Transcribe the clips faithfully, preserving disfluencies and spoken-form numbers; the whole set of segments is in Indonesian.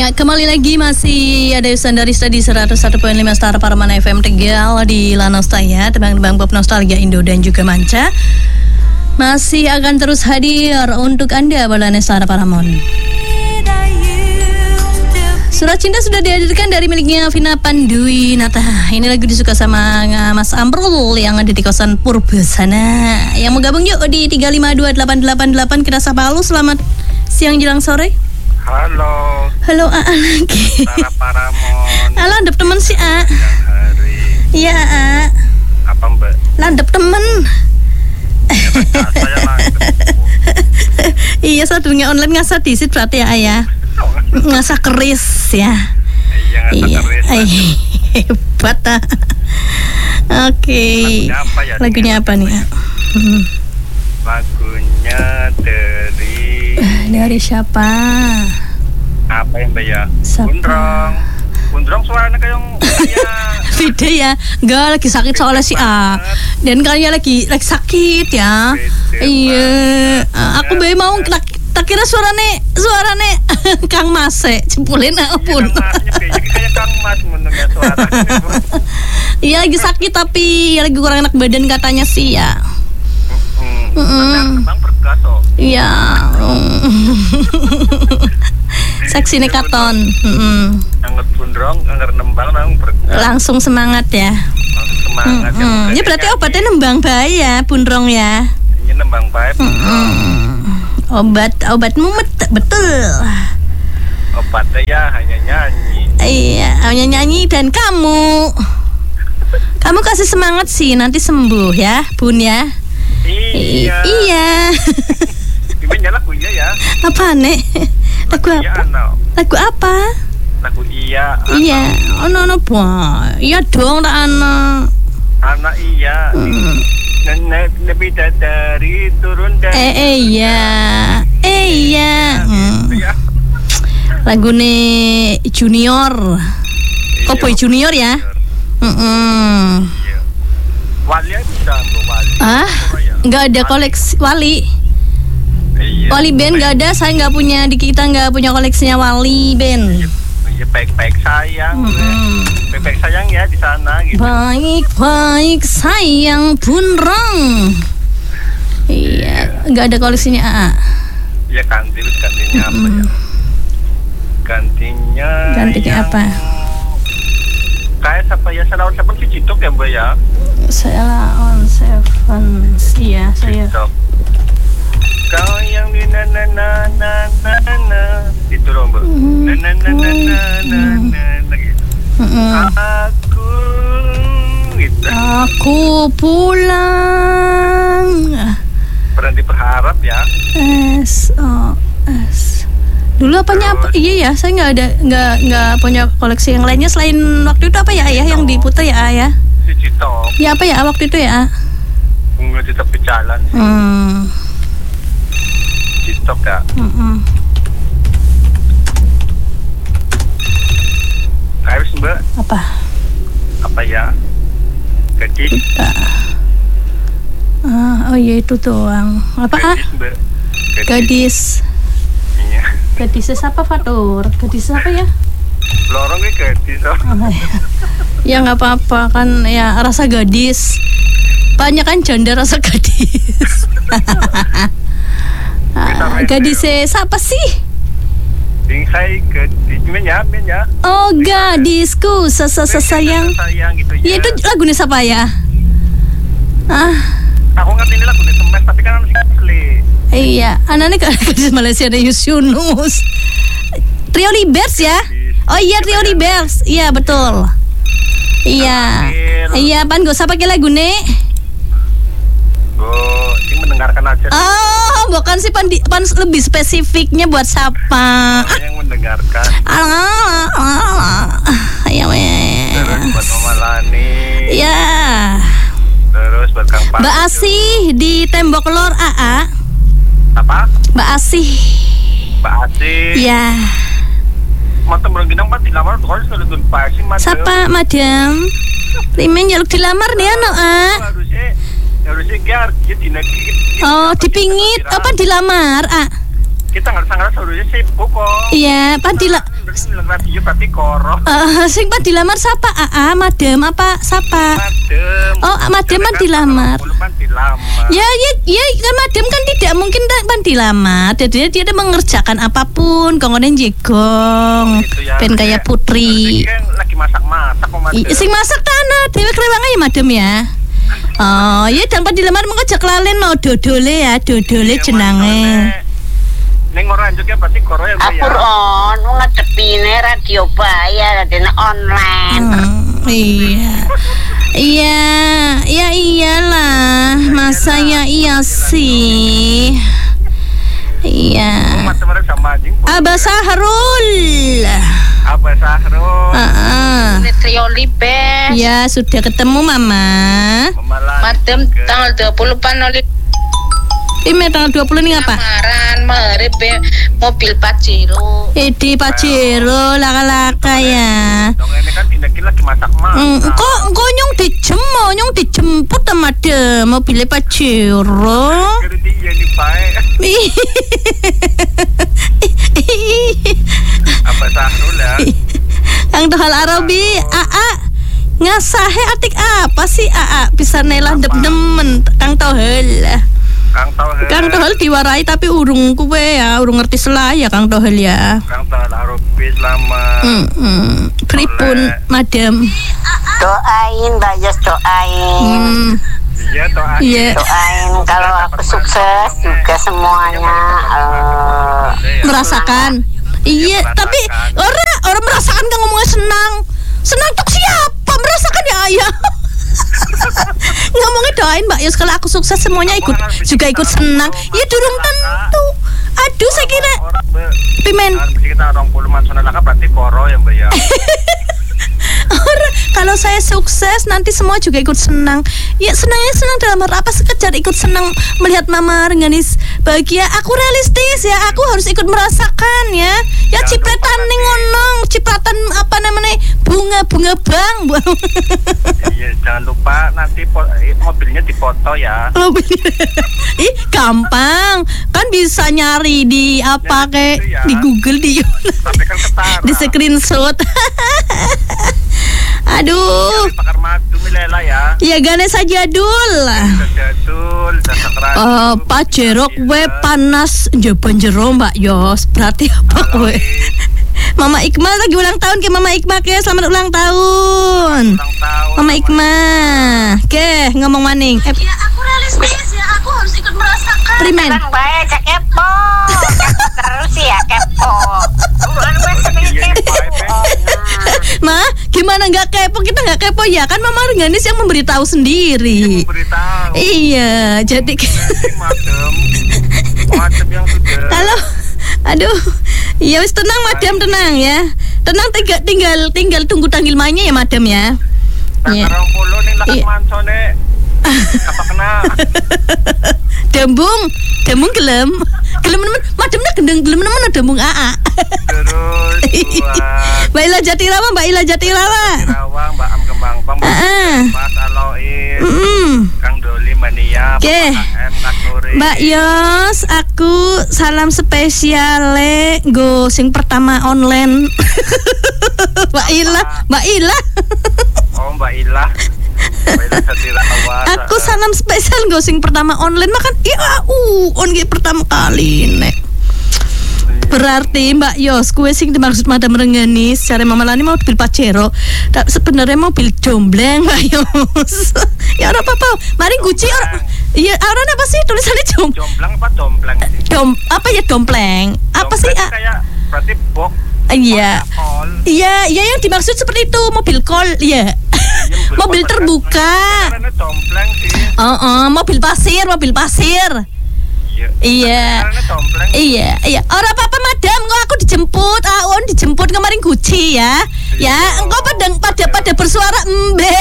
Ya, kembali lagi masih ada Yusandarista di seratus satu koma lima Star Paramana F M Tegal di Lanostaya, tebang-tebang pop nostalgia Indo dan juga manca. Masih akan terus hadir untuk Anda Balane Star Paramon. Surat Cinta sudah dihadirkan dari miliknya Vina Pandui Nata. Ini lagu disuka sama Mas Amrul yang ada di kawasan Purbasana. Yang mau gabung yuk di tiga lima dua delapan delapan delapan. Kita sapa halo, selamat siang jelang sore. Halo. Halo A lagi. Sara Paramon. Halo, landep temen sih A. Iya A. Apa Mbak? Landep temen. Ya, saya landep. Iya, saya dunia online ngasah disit berarti ya ayah. Ngasah keris ya. Iya, ngasah keris. Iya. Hebat ah. Oke. Lagunya apa ya? Lagunya apa nih A? Hmm. Lagunya dari Dari siapa? Apa yang Mbak ya? Siapa? Bundrong. Bundrong suaranya kayak kayak Beda ya. Enggak, lagi sakit soalnya si A. Dan kalian lagi lagi sakit ya. Beda Iya. banget. Aku bae mau tak, tak kira suarane suarane Kang Mase jempolin apun. Iya, Kang Masnya kayak kayak Kang Mas mendengar suara. Iya, lagi sakit tapi lagi kurang enak badan katanya sih ya. Heeh. Mm-mm. Bang berkat toh. Iya. Seksi nekaton. Mm-mm. Angger Bundrong, angger nembang nang berkat. Langsung semangat ya. Langsung semangat. Mm-mm. Ya berarti obatnya nembang bae ya, Bundrong ya. Ini nembang bae. Mm-mm. Obat obatmu met- betul. Obatnya ya hanya nyanyi. Iya, hanya nyanyi dan kamu. Kamu kasih semangat sih, nanti sembuh ya, Bun ya. Iya. I- iya. Gimana lagunya ya? Apa nek? Lagu Iya, apa? ano. Lagu apa? Lagu iya. Iya, ono ono bah. Iya dong, tak ana. Anak iya. Hmm. Nenek lebih dari turun dari. Eh, eh iya. Eh iya. Hmm. Iya. Lagune Junior. Oh, Boy Junior ya? Heeh. Iya. Wali bisa Mbak Wali. Ah, nggak ada koleksi Wali. Iya. Wali band nggak ada, saya nggak punya, di kita nggak punya koleksinya Wali band. Iya, baik-baik sayang. Mm-mm. Baik-baik sayang ya di sana gitu. Baik-baik sayang Bundrong. Iya, nggak ada koleksinya A A. Iya, ganti gantinya apa ya? Gantinya. Gantinya yang- apa? Kayak siapa ya? Salawan siapa sih Citok ya Mbak ya? Saya on seven. Iya, saya. Citok. Kau yang di na na na na na na itu loh Mbak. Na na na na na na na na gitu. Mm-mm. Aku gitu. Aku pulang. Berhenti berharap ya. S O S. Dulu apanya apa? Iya ya, saya nggak ada nggak nggak punya koleksi yang lainnya selain waktu itu apa ya ayah yang diputar ya ayah? Si Citok. Ya apa ya waktu itu ya? Bunga di tepi jalan. Hmm. Citok ya. Mm-mm. Kayak Mbak. Apa? Apa ya? Gadis. Kita. Ah, oh iya itu doang. Apa ah? Gadis Mbak. Gadis. Iya. Gadisnya siapa Fatur? Gadis apa ya? Lorong nih gadis. Oh. Oh, ya. Ya nggak apa-apa kan ya, rasa gadis. Banyak kan janda rasa gadis. Ah, gadisnya siapa sih? Ding saya gadis. Men ya, men ya. Oh, gadisku sesa-sesa sayang. Sayang gitu ya. Ya itu lagunya siapa ya? Ah, Aku ngerti ini lagu Semes tapi kan masih asli. iya, anaknya gadis Malaysia ada Yus Yunus. Trio Libers ya? Oh iya, Trio Libers. Iya, betul. Iya. Iya, pan gak usah pakai lagu nek. Oh, ini mendengarkan aja. Oh, bukan sih pan, di, pan lebih spesifiknya buat siapa? Oh, yang mendengarkan. Alah, alah, ya Terus buat Mama Lani. ya. Terus buat Kang Pak. Mbak Asih di Tembok Lor A A. Apa? Mbak Asih. Mbak Asih. Ya. Mata berginang mati lamar tuh harus kalau tuh Pak Asih mati. Siapa, Madam? Limen jaluk dilamar dia no A. Harusnya harusnya biar dia dinagi. Oh, dipingit apa dilamar A? kita nggak sangka seharusnya sibuk kok. Iya, padila. Bilang radio berarti koro. Uh, sing pan dilamar siapa? Aa, madam apa siapa? Madem. Oh, madam pan dilamar. Pan dilamar. Ya, ya, ya, kan madam kan tidak mungkin pan dilamar. Jadi dia dia mengerjakan apapun, kongonen jegong. Gitu ya. Pen kayak putri. Kan lagi masak-masak kok madem. I, sing masak tanah, dewe krewang aja madam ya. Oh, ya dan pan dilamar mengajak lalen mau dodole ya, dodole jenange. Neng orang juga berarti koro ya Mbak ya. Apur on, ngadepine radio bayar dene online. Hmm, iya. Iya, ya iyalah. Masa ya iya sih. Iya. Teman-teman sama anjing. Abah Sahrul. Abah Sahrul. Heeh. Trio Libe. Ya, sudah ketemu Mama. Madem tanggal dua puluh panoli. Ini tanggal dua puluh ini apa? Lamaran merep mobil Pajero. Edi Pajero laka-laka ya. Dong ini kan tindakin lagi masak-masak. Mm, kok kok nyong dijemo, nyong dijemput sama ada mobilnya Pajero. Jadi iya nih baik. Apa Sahrul ya? Kang Tohal Arabi, Aa ngasahe atik apa sih Aa bisa nelah demen Kang Tohal. Kang Tohel. Kang Tohel diwarai tapi urung kuwe ya, urung ngerti selah ya Kang Tohel ya. Kang Tohel Arabi selamat. Hmm, hmm. Pripun Madam? Doain, Mbak Yos doain. Hmm. Iya doain. Iya. Doain kalau aku sukses juga semuanya uh, Merasakan. Iya, merasakan. tapi orang orang merasakan kan ngomongnya senang. Senang tuh siapa? Merasakan ya ayah. Ngomongnya doain Mbak Yos kalau aku sukses semuanya ikut juga ikut senang. Ya durung tentu. Aduh saya kira pimen. Kita orang puluh mansona laka berarti koro ya Mbak ya. Orang kalau saya sukses nanti semua juga ikut senang. Ya senangnya senang dalam hal apa? Sekedar ikut senang melihat Mama Rengganis bahagia. Aku realistis ya. Aku harus ikut merasakan ya. Ya cipratan nih ngonong, cipratan apa namanya bunga-bunga bang. Iya jangan lupa nanti po- mobilnya dipoto ya. Ih gampang kan bisa nyari di apa Ya, kayak gitu ya. di Google di Tapi kan ketara. di screenshot. Aduh. Pakar madu milela ya. Ya Ganesha Jadul. Jadul, dasak radio. Eh, Pajero we panas njoban jero Mbak Yos. Berarti apa kowe? Mama Ikmal lagi ulang tahun ke Mama Ikmal ke selamat ulang tahun. Ulang tahun. Mama Ikmal. Ke ngomong maning. Eh, ya aku realistis ya, aku harus ikut merasakan. Primen. Tenang bae cek kepo. Terus ya kepo. Bukan gue sering kepo. Ma, gimana nggak kepo? Kita nggak kepo ya kan Mama Rengganis yang memberitahu sendiri. Beritahu. Iya, jadi Madem. Madem yang sudah. halo. Aduh. Ya wis tenang Madam, tenang ya. Tenang tinggal tinggal tinggal tunggu tanggal mainnya ya Madam ya. Iya. Iya. Orang puluh nih lakat Iya. mansone. Apa kena? Dembung, dembung gelem. Gelem nemen, mademnya gendeng gelem nemen dembung aa. Terus buat Mbak Ila Jatilawa, Mbak Ila Jatilawa. Rawang, Mbak Am Kembang Pang, Heeh. Mas Alois, Mm. Kang Doli Mania, Oke. Bapak M Kak Nuri. Mbak Yos, aku salam spesiale go sing pertama online. Mbak Ila, Mbak Ila. Oh Mbak Ilah. Mbak Ilah Jatilawa. Aku salam spesial go sing pertama online makan iya uh on ge pertama kali nek. Berarti Mbak Yos, kue sing dimaksud Madam Rengganis secara Mama Lani mobil Pajero. Tak sebenarnya mobil jombleng Mbak Yos. Ya ora apa-apa. Mari guci ora. Iya, orang apa sih tulisannya jom? Jomplang apa dompleng sih? Dom apa ya dompleng? Apa sih? Dompleng ah? kayak berarti box. Iya. Kol. Iya, iya yang dimaksud seperti itu mobil kol, iya. Mobil terbuka. Karena dompleng sih. Oh, oh, mobil pasir, mobil pasir. Iya. Iya. Karena dompleng. Iya, iya. Orang apa-apa Madam, engkau aku dijemput, Aon dijemput kemarin Guci ya. Ya, engkau pada pada pada bersuara embe.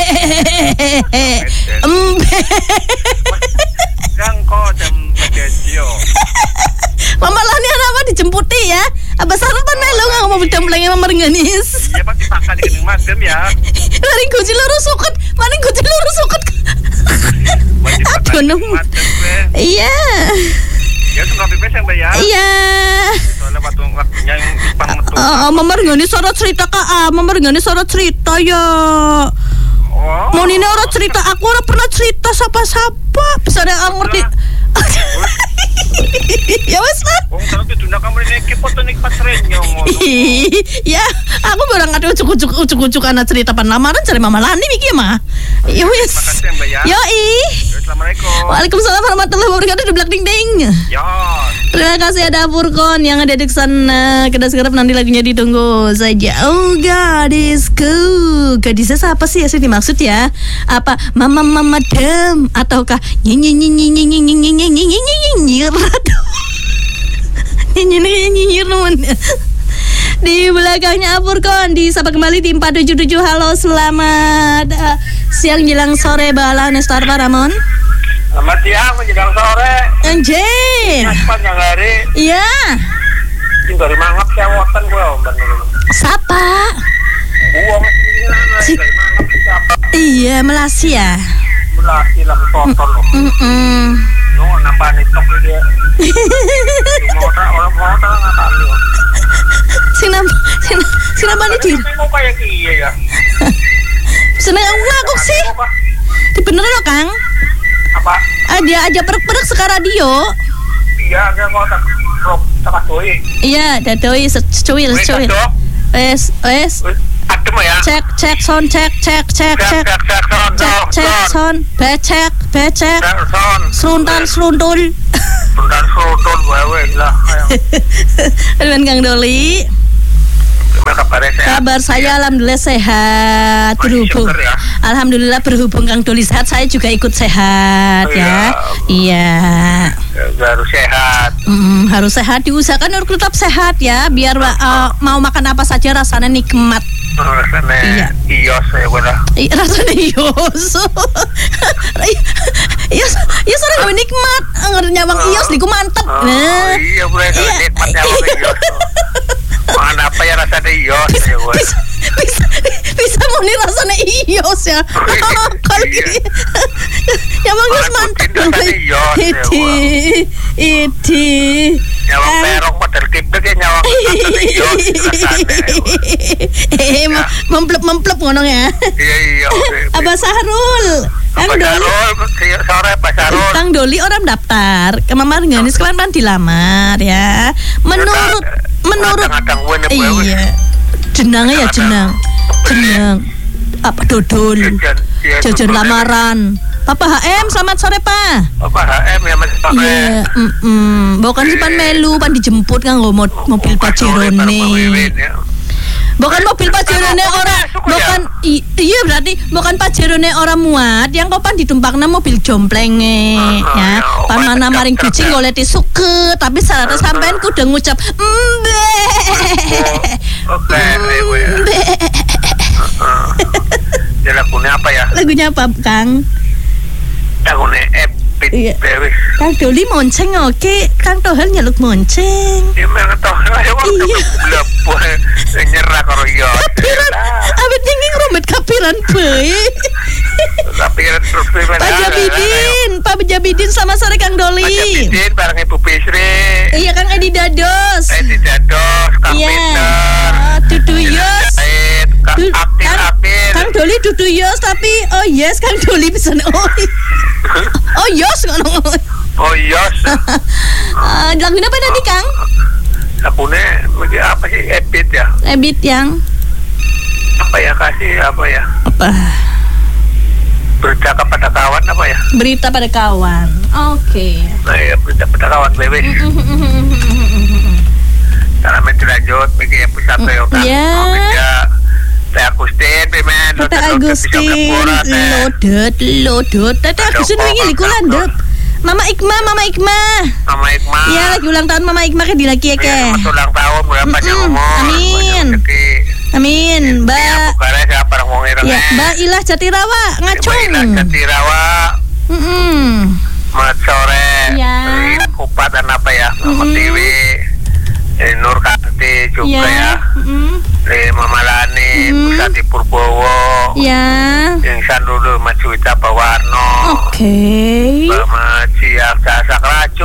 Embe. Kang kok jam Pedesio. Mama Lani apa dijemputi ya? Abah Saratan melu nggak mau berdamplengnya Mama Rengganis. Iya pasti pakar di gedung Madem ya. Mari Guci lurus sukut, mari Guci lurus sukut. Wajib pakar Aduh, di nemu. gedung Madem gue. Iya. Ya Ya suka pipes yang bayar. Iya. Soalnya waktu waktunya yang Ipang metu. Uh, memergani sorot cerita Kak, ah, memergani sorot cerita ya. Oh. Mau ini orang cerita, aku orang pernah cerita siapa-siapa. Bisa ada yang ngerti. Ya wes lah. Wong kalau itu nak kamu ini foto nih pasrennya ngomong. Ya, aku barang ada ucuk-ucuk ucuk-ucuk anak cerita pan lamaran cari Mama Lani Miki mah. Ya wes. Makasih Mbak ya. Yoi. Assalamualaikum. Waalaikumsalam warahmatullahi wabarakatuh. Di belakang ding ding. Ya. Terima kasih ada Furkon yang ada di sana. Kedas kerap nanti lagunya ditunggu saja. Oh gadisku. Gadisnya siapa sih ya sih dimaksud ya? Apa mama mama dem ataukah nyanyi nyanyi nyanyi nyanyi nyanyi nyanyi nyanyi nyinyir nyanyi nyinyir teman. Di belakangnya Furkon disapa kembali di empat tujuh tujuh. Halo selamat uh, siang jelang sore bala Nestor Paramon. Selamat siang menjelang sore. Anjir. Sepanjang hari. Iya. Tinggal mangap saya woten gue om. Sapa? Buang sih dari mangap siapa? Iya Melasi ya. Melasi lah tonton loh. Mm. Lu nambah nitok dia. Mau tak orang mau tak nggak tahu. Sinam sinam sinam mandi di. Mau kayak iya ya. Seneng aku ngaku sih. Dibenerin loh Kang. Apa? Ah, dia aja perek-perek sekarang radio. Iya, dia mau tak rok tak doi. Iya, dadoi secuil secuil. Wes wes. Adem ya. Cek cek son cek cek cek cek. Cek cek son. Cek cek son becek becek. Son. Seruntan seruntul. Seruntan seruntul wewe lah. Dengan Kang Doli. Kabar saya alhamdulillah sehat. Berhubung ya. Alhamdulillah berhubung Kang Doli sehat, saya juga ikut sehat. Oh, ya. Iya. Harus sehat. Mm, harus sehat, diusahakan harus tetap sehat ya, biar uh, mau makan apa saja rasanya nikmat. Rasanya iya. Ios ya benar. Iya, rasanya ios. Ios, ios orang nikmat. Ngerti nyawang ios diku mantep. Oh, nah. Iya, boleh iya. Nikmat nyawang ios. Mana apa ya rasanya ios bisa, ya bisa, bisa, bisa mau nih rasanya ios ya. Kalau gitu nyawang ios mantep. Idi, idi. Nyawang perong model kipik ya nyawang ios eh memplep memplep ngono ya. Iya iya. Abah Sahrul. Kang Doli sore Pak Sahrul. Kang Doli orang daftar ke Mamar Nganis kalian kan dilamar ya. Menurut menurut iya. Jenangnya ya jenang. Jenang. Apa dodol. Jajan lamaran. Papa H M, selamat sore Pak. Papa H M ya Mas Pak. Iya, heeh. Bukan si pan melu, pan dijemput kan nggo mobil Pajerone. Bukan mobil Pajerone orang, bukan i, iya berarti bukan Pajerone orang muat, yang kau pan ditumpakna mobil jomplenge ya. Pan mana maring kucing golek suke, tapi syaratnya sampean kudu ngucap mbe. Oke, mbe. Ya lagunya apa ya? Lagunya apa, Kang? Lagunya Epit iya. Bewis. Kang Doli monceng oke, Kang Tohel nyeluk monceng. Ya memang Tohel ya waktu belepuh nyerah karo yo. Kapiran, abet nyenging rombet kapiran bae. Kapiran terus Pak Jabidin, Pak Jabidin sama sore Kang Doli. Pak Jabidin bareng Ibu Bisri. Iya Kang Edi Dados. Edi Dados, Kang iya. Peter. Dudu Yos. Kang Akil Akil. Kang Doli Dudu Yos tapi oh yes Kang Doli bisa oh. Oh Yos ngono. Oh Yos. Uh, lagunya apa tadi Kang? Lagunya apa sih? Ebit ya. Ebit yang apa ya kasih apa ya? Apa? Berita kepada kawan apa ya? Berita pada kawan. Oke. Okay. Nah ya berita pada kawan bebek. Salam lanjut bagi yang pusat ya. Iya. Teh Agustin, Pimen. Teh Agustin, lodot, lodot. Teh Agustin wingi liku landep. Mama Ikma, Mama Ikma. Mama Ikma. Iya, lagi ulang tahun Mama Ikma ke di lagi ya ke. Ulang tahun berapa panjang umur. Amin. Amin, Mbak. Bukannya siapa orang mau ngirim. Ya, Mbak Ilah Jatirawa, ngacung. Mbak Ilah Jatirawa. Heeh. Selamat sore. Ya. Kupat dan apa ya? Mama Tiwi. Nur Kanti juga ya. Heeh. Mama Lani, Pusati Purbowo. Ya. Yang Sandulu Macuita Pawarno. Oke. Mama Ciak Sasak Racu.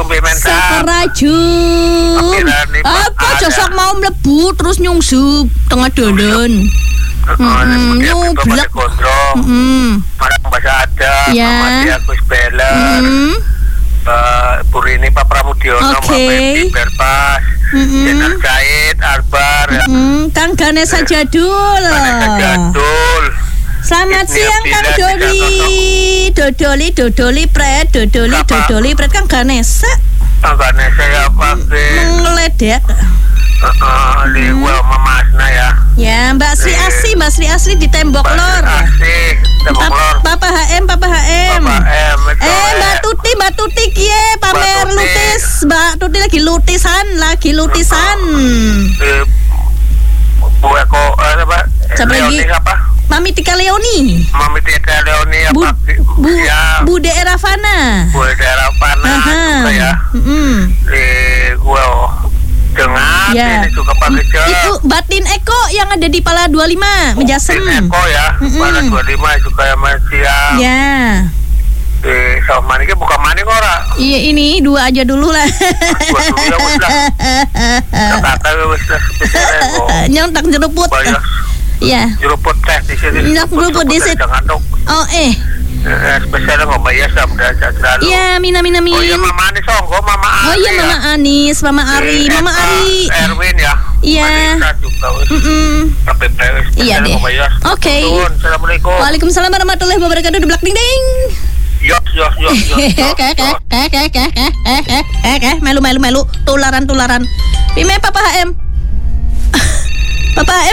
Mbak Menta. Saperaju. Apa jasa mau mlebu terus nyungsup tengah dolen. Heeh, nyublek. Gondrong. Heeh. Marang bahasa ada, Ya. Mama Agus Beler. Hmm. Uh, Purini Pak Pramudiono, Oke. Mbak Pepti Berpas, Mm-mm. Jenderal Said, Arbar, ya. Hmm, Kang Ganesha Jadul. Vanessa Jadul. Selamat Ibnu siang Kang Abdillah, Doli. Dodoli, dodoli pret, dodoli, Apa? dodoli pret Kang Ganesha Makanya saya pakai ngeledek. uh, di gua Mama Asna ya. Ya, Mbak Sri Eh. Asri, Mbak Sri Asri di tembok lor. Asik, tembok Pap- lor. Papa H M, Papa H M. Bapak M. itu, Eh, Mbak Tuti, Mbak Tuti kie pamer Tuti. lutis. Mbak Tuti lagi lutisan, lagi lutisan. Eh, Bu Eko, eh, apa? Siapa Leoni lagi? apa? Mami Tika Leoni. Mami Tika Leoni Bu, apa? Bu, Ya, Bu Daerah Fana. Bu daerah Pana juga ya. Mm-mm. Di gua oh, dengar Ya. ini juga pakai cek. Itu Batin Eko yang ada di Pala dua puluh lima, Menjasem. Eko ya, Mm-mm. pada dua puluh lima juga ya masih ya. Ya. Di sama maniknya bukan manik ora. Iya ini dua aja dulu lah. Dua dulu ya wis lah. Kata wis lah spesialnya kok. Nyontak jeruput. Bayar Iya. jeruput teh di sini. Nyontak jeruput di situ. Jangan dong. Oh eh. Eh, spesialnya nggak bayar sama dan selalu. Iya, mina mina min. Oh iya Mama Anis Songko, Mama Ari. Oh iya Mama Anis, Mama Ari, Eh, Mama Eka, Ari. Erwin ya. Iya. Marisa juga wis. Mm-mm. Sampai wis. Iya deh. Oke. Assalamualaikum. Waalaikumsalam warahmatullahi wabarakatuh. Deblak ding ding. Yos yos yos yos. Kek kek kek kek kek kek kek kek kek melu melu melu tularan tularan. Pime Papa H M. Papa H M